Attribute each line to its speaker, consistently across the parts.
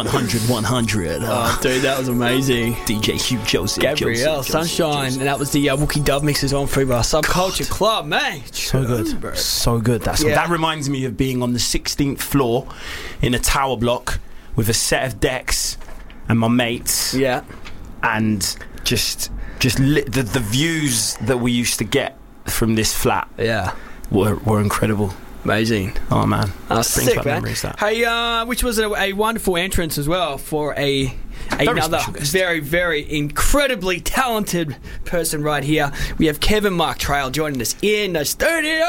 Speaker 1: 100.
Speaker 2: Oh, dude, that was amazing.
Speaker 1: DJ Hugh Joseph.
Speaker 2: Gabrielle Sunshine, and that was the Wookie Dove mixes on Freebar Subculture Club, man.
Speaker 1: So good, bro. So good. That reminds me of being on the 16th floor in a tower block with a set of decks and my mates.
Speaker 2: Yeah,
Speaker 1: and just the views that we used to get from this flat.
Speaker 2: Yeah,
Speaker 1: were incredible.
Speaker 2: Amazing.
Speaker 1: Oh man,
Speaker 2: sick, man.
Speaker 1: Memories, that.
Speaker 2: Hey, which was a wonderful entrance as well for another very, very incredibly talented person right here. We have Kevin Mark Trail joining us in the studio.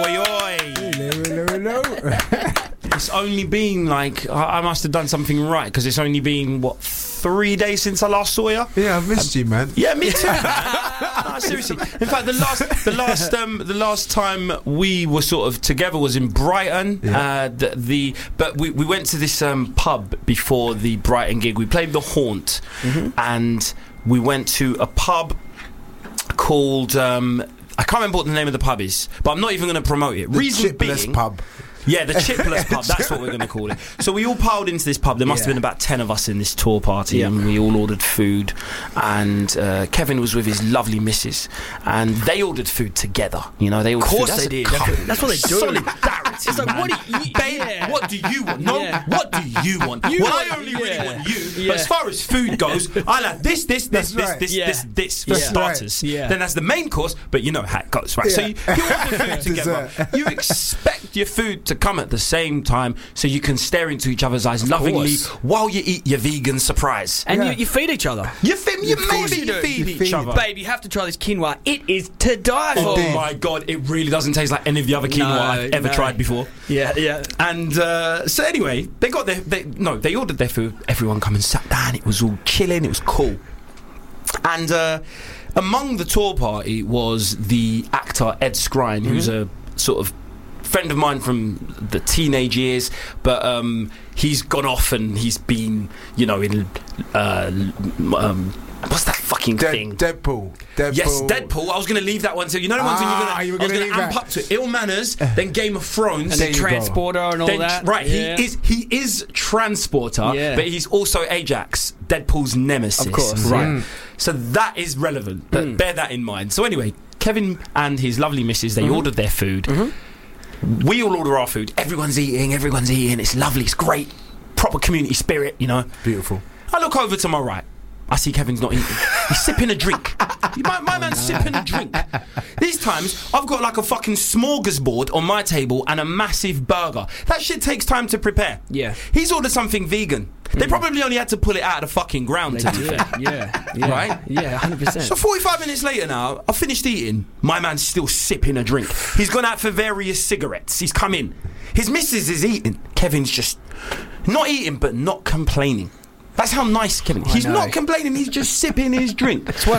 Speaker 1: Hello. It's only been I must have done something right, because it's only been 3 days since I last saw you.
Speaker 3: Yeah, I've missed you, man.
Speaker 1: Yeah, me too. No, seriously. In fact, the last time we were sort of together was in Brighton.
Speaker 3: Yeah.
Speaker 1: But we went to this pub before the Brighton gig. We played the Haunt, and we went to a pub called I can't remember what the name of the pub is, but I'm not even going to promote it.
Speaker 3: The Chipless Pub.
Speaker 1: Yeah, the Chipless Pub, that's what we're going to call it. So we all piled into this pub. There must have been about 10 of us in this tour party, and we all ordered food. And Kevin was with his lovely missus, and they ordered food together. You know, they ordered food.
Speaker 2: Of course they did. That's what they do.
Speaker 1: Solidarity,
Speaker 2: it's like,
Speaker 1: man.
Speaker 2: what do you...
Speaker 1: Babe, what do you want? No, what do you want? I only really want you. But as far as food goes, I'll have this for starters.
Speaker 2: Right.
Speaker 1: Then that's the main course, but you know how it goes, right?
Speaker 3: Yeah.
Speaker 1: So you order food together. You expect your food to come at the same time, so you can stare into each other's eyes lovingly while you eat your vegan surprise.
Speaker 2: And you feed each other.
Speaker 1: You feed each other.
Speaker 2: Babe, you have to try this quinoa. It is to die for.
Speaker 1: Oh my god, it really doesn't taste like any of the other quinoa I've ever tried before.
Speaker 2: Yeah.
Speaker 1: And so anyway, they ordered their food. Everyone come and sat down. It was all chilling. It was cool. And among the tour party was the actor Ed Skrein, who's a sort of friend of mine from the teenage years, but he's gone off and he's been, in what's that fucking thing?
Speaker 3: Deadpool.
Speaker 1: Yes, Deadpool. I was going to leave that one. So the ones when you're going to amp up to it. Ill Manners, then Game of Thrones,
Speaker 2: and the Transporter and all that.
Speaker 1: Right, he is Transporter, but he's also Ajax, Deadpool's nemesis.
Speaker 2: Of course,
Speaker 1: right. So that is relevant. But bear that in mind. So anyway, Kevin and his lovely missus, they ordered their food. We all order our food. Everyone's eating. It's lovely. It's great. Proper community spirit,
Speaker 3: Beautiful.
Speaker 1: I look over to my right. I see Kevin's not eating. He's sipping a drink. My man's sipping a drink. These times, I've got like a fucking smorgasbord on my table and a massive burger. That shit takes time to prepare.
Speaker 2: Yeah.
Speaker 1: He's ordered something vegan. They probably only had to pull it out of the fucking ground to do it.
Speaker 2: Yeah.
Speaker 1: Right?
Speaker 2: Yeah, 100%.
Speaker 1: So 45 minutes later now, I've finished eating. My man's still sipping a drink. He's gone out for various cigarettes. He's come in. His missus is eating. Kevin's just not eating, but not complaining. That's how nice Kevin is. He's not complaining, he's just sipping his drink.